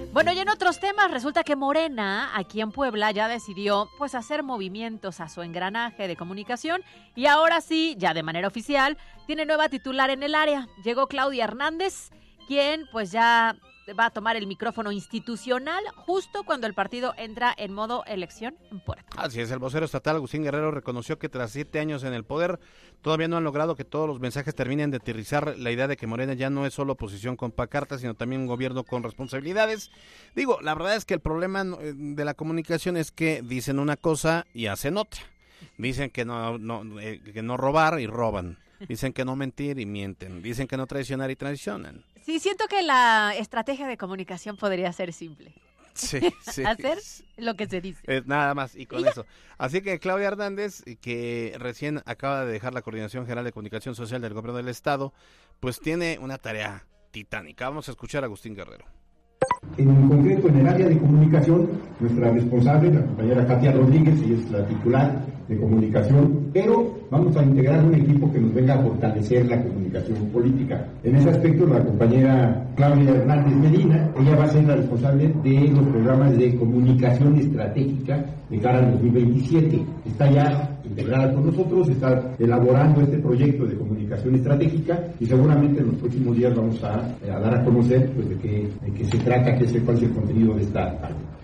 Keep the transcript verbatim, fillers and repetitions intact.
Bueno, y en otros temas, resulta que Morena, aquí en Puebla, ya decidió pues hacer movimientos a su engranaje de comunicación y ahora sí, ya de manera oficial, tiene nueva titular en el área. Llegó Claudia Hernández, quien pues ya va a tomar el micrófono institucional justo cuando el partido entra en modo elección en puerta. Así es, el vocero estatal Agustín Guerrero reconoció que tras siete años en el poder todavía no han logrado que todos los mensajes terminen de aterrizar la idea de que Morena ya no es solo oposición con pancartas, sino también un gobierno con responsabilidades. Digo, la verdad es que el problema de la comunicación es que dicen una cosa y hacen otra. Dicen que no, no, eh, que no robar y roban. Dicen que no mentir y mienten. Dicen que no traicionar y traicionan. Sí, siento que la estrategia de comunicación podría ser simple. Sí, sí. Hacer lo que se dice. Eh, nada más, y con ¿Y eso. Así que Claudia Hernández, que recién acaba de dejar la Coordinación General de Comunicación Social del Gobierno del Estado, pues tiene una tarea titánica. Vamos a escuchar a Agustín Guerrero. En concreto, en el área de comunicación, nuestra responsable, la compañera Katia Rodríguez, ella es la titular de comunicación, pero vamos a integrar un equipo que nos venga a fortalecer la comunicación política. En ese aspecto, la compañera Claudia Hernández Medina, ella va a ser la responsable de los programas de comunicación estratégica de cara al dos mil veintisiete. Está ya integrada con nosotros, está elaborando este proyecto de comunicación estratégica y seguramente en los próximos días vamos a, a dar a conocer pues, de qué, de qué se trata, qué es, cuál es el contenido de esta área.